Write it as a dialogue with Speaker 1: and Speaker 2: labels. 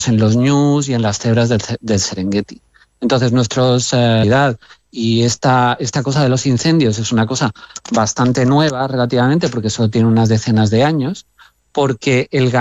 Speaker 1: en los ñus y en las cebras del Serengeti. Entonces, y esta cosa de los incendios es una cosa bastante nueva relativamente, porque solo tiene unas decenas de años, porque el